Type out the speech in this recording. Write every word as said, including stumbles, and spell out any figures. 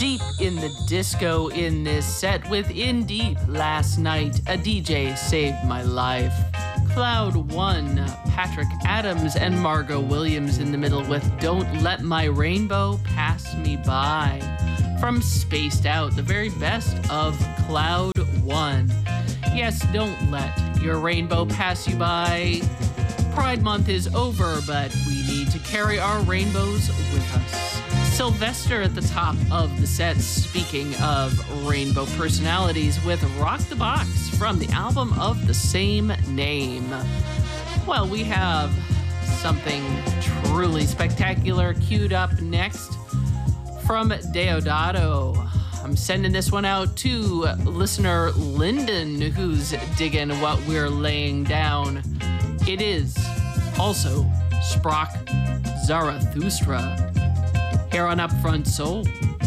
Deep in the disco in this set with In Deep Last Night, a D J saved my life. Cloud One, Patrick Adams and Margot Williams in the middle with Don't Let My Rainbow Pass Me By. From Spaced Out, the very best of Cloud One. Yes, don't let your rainbow pass you by. Pride Month is over, but we need to carry our rainbows with us. Sylvester at the top of the set, speaking of rainbow personalities, with Rock the Box from the album of the same name. Well, we have something truly spectacular queued up next from Deodato. I'm sending this one out to listener Lyndon, who's digging what we're laying down. It is also Sprach Zarathustra here on Upfront Soul.